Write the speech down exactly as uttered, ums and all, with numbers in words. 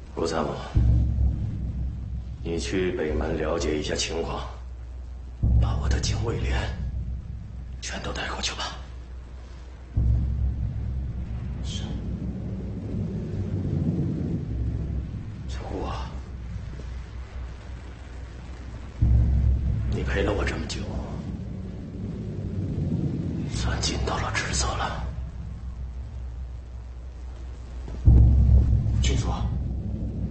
顾参谋，你去北门了解一下情况，把我的警卫连全都带过去吧。是。小顾啊，你陪了我这么久，算尽到了职责了。